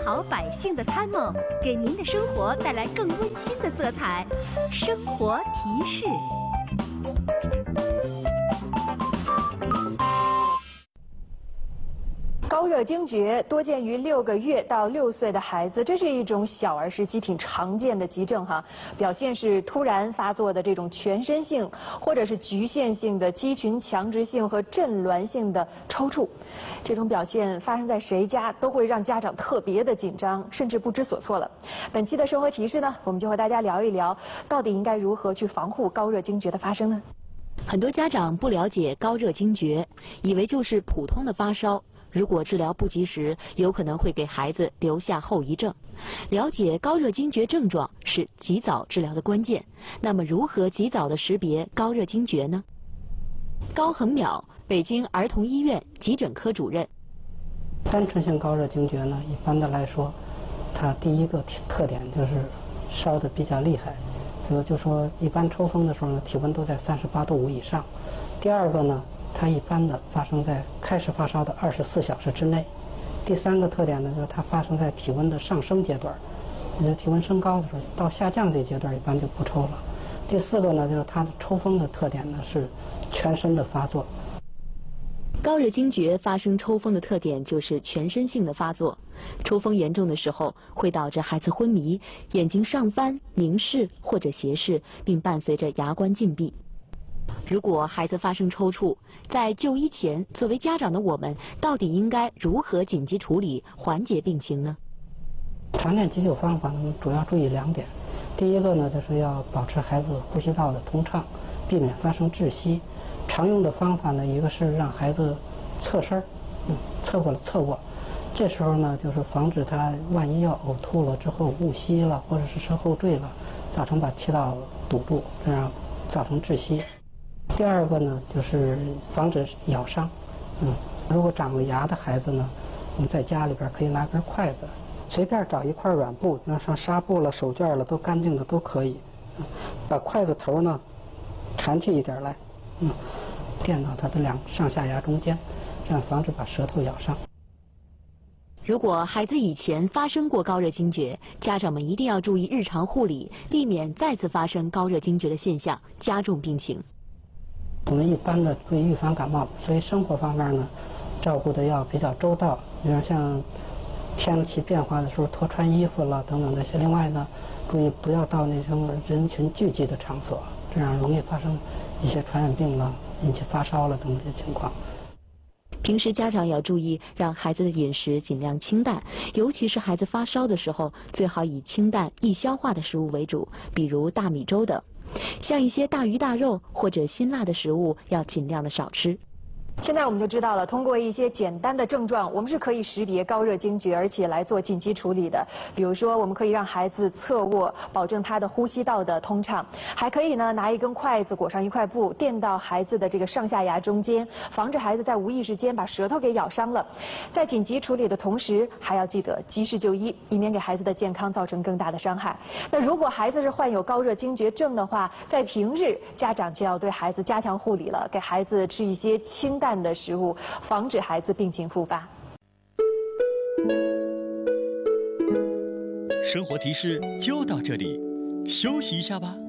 好百姓的参谋，给您的生活带来更温馨的色彩。生活提示。 高热惊厥多见于6个月到6岁的孩子，这是一种小儿时期挺常见的急症哈，表现是突然发作的这种全身性或者是局限性的肌群强直性和震挛性的抽搐。这种表现发生在谁家都会让家长特别的紧张，甚至不知所措了。本期的生活提示呢，我们就和大家聊一聊，到底应该如何去防护高热惊厥的发生呢？ 很多家长不了解高热惊厥，以为就是普通的发烧。如果治疗不及时，有可能会给孩子留下后遗症。了解高热惊厥症状是及早治疗的关键。那么，如何及早的识别高热惊厥呢？高恒淼，北京儿童医院急诊科主任。 单纯性高热惊厥呢，一般的来说，它第一个特点就是烧得比较厉害，所以就说一般抽风的时候呢，体温都在38度5以上。第二个呢，它一般的发生在开始发烧的24小时之内。第三个特点呢，就是它发生在体温的上升阶段，体温升高的时候，到下降这阶段一般就不抽了。第四个呢，就是它的抽风的特点呢是全身的发作。 高热惊厥发生抽风的特点就是全身性的发作，抽风严重的时候会导致孩子昏迷、眼睛上翻、凝视或者斜视，并伴随着牙关禁闭。如果孩子发生抽搐，在就医前，作为家长的我们到底应该如何紧急处理，缓解病情呢？ 常见急救方法呢，主要注意2点。第一个呢，就是要保持孩子呼吸道的通畅，避免发生窒息。常用的方法呢，一个是让孩子侧身，侧卧。这时候呢，就是防止他万一要呕吐了之后误吸了，或者是舌后坠了，造成把气道堵住，这样造成窒息。第二个呢，就是防止咬伤。如果长了牙的孩子呢，我们在家里边可以拿根筷子，随便找一块软布，那像纱布了、手绢了，都干净的都可以。把筷子头呢缠起一点来，垫到它的上下牙中间，这样防止把舌头咬伤。 如果孩子以前发生过高热惊厥，家长们一定要注意日常护理，避免再次发生高热惊厥的现象，加重病情。 我们一般的为预防感冒，所以生活方面呢，照顾的要比较周到。比如像天气变化的时候脱穿衣服了等等这些。另外呢，注意不要到那种人群聚集的场所，这样容易发生一些传染病了，引起发烧了等这些情况。 平时家长要注意，让孩子的饮食尽量清淡，尤其是孩子发烧的时候，最好以清淡易消化的食物为主，比如大米粥等。像一些大鱼大肉或者辛辣的食物要尽量的少吃。 现在我们就知道了，通过一些简单的症状，我们是可以识别高热惊厥，而且来做紧急处理的。比如说，我们可以让孩子侧卧，保证他的呼吸道的通畅；还可以呢，拿一根筷子裹上一块布，垫到孩子的这个上下牙中间，防止孩子在无意识间把舌头给咬伤了。在紧急处理的同时，还要记得及时就医，以免给孩子的健康造成更大的伤害。那如果孩子是患有高热惊厥症的话，在平日家长就要对孩子加强护理了，给孩子吃一些清淡的食物，防止孩子病情复发。 生活提示就到这里，休息一下吧。